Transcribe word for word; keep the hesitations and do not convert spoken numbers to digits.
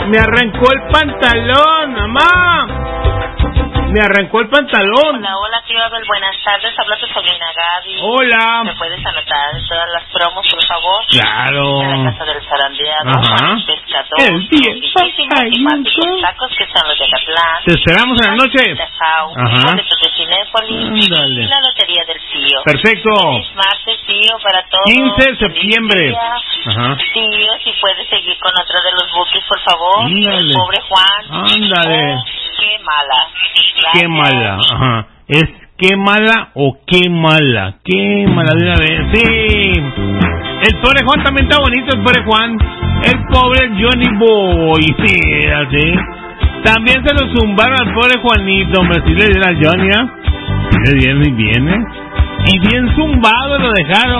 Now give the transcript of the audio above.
Me arrancó el pantalón, mamá. Me arrancó el pantalón. Hola, hola, tío Abel, buenas tardes. Habla tu sobrina Gaby. Hola. ¿Me puedes anotar todas las promos, por favor? Claro. En la casa del zarandeado. Ajá. Pescador. El diez. Temáticos tacos que son los de Catlán. Te esperamos en la noche. Ajá. Boletos de Cinépolis. Ándale. Y la lotería del tío. Perfecto. Feliz martes, tío, para todos. quince de septiembre. Ajá. Tío, si puedes seguir con otro de los buques, por favor. Ándale. El pobre Juan. Ándale. Oh, qué mala. Gracias. Qué mala. Ajá. Es qué mala o qué mala. Qué mala de una vez. Sí. El pobre Juan también está bonito, el pobre Juan. El pobre Johnny Boy. Fíjate. También se lo zumbaron al pobre Juanito. Hombre, si le dieron a Johnny, ¿eh? Le viene y viene. Y bien zumbado lo dejaron.